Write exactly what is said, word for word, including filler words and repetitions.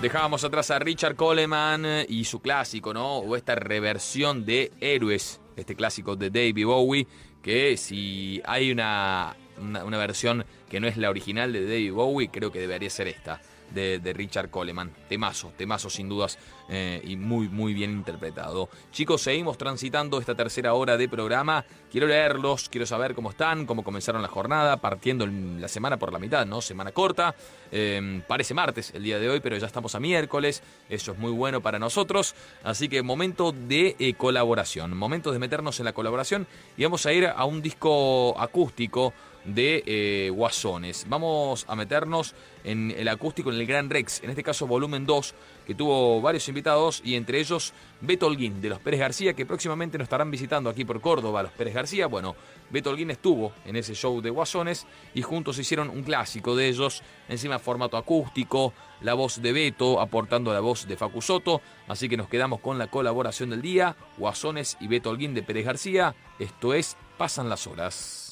Dejábamos atrás a Richard Coleman y su clásico, ¿no? O esta reversión de Héroes, este clásico de David Bowie, que si hay una, una, una versión que no es la original de David Bowie, creo que debería ser esta. De, de Richard Coleman, temazo, temazo sin dudas, eh, y muy muy bien interpretado. Chicos, seguimos transitando esta tercera hora de programa. Quiero leerlos, quiero saber cómo están, cómo comenzaron la jornada, partiendo la semana por la mitad, ¿no? Semana corta, eh, parece martes el día de hoy, pero ya estamos a miércoles, eso es muy bueno para nosotros, así que momento de eh, colaboración, momento de meternos en la colaboración, y vamos a ir a un disco acústico de eh, Guasones. Vamos a meternos en el acústico en el Gran Rex, en este caso volumen dos, que tuvo varios invitados, y entre ellos Beto Holguín de los Pérez García, que próximamente nos estarán visitando aquí por Córdoba, los Pérez García. Bueno, Beto Holguín estuvo en ese show de Guasones y juntos hicieron un clásico de ellos, encima formato acústico, la voz de Beto aportando la voz de Facu Soto, así que nos quedamos con la colaboración del día, Guasones y Beto Holguín de Pérez García. Esto es Pasan las Horas.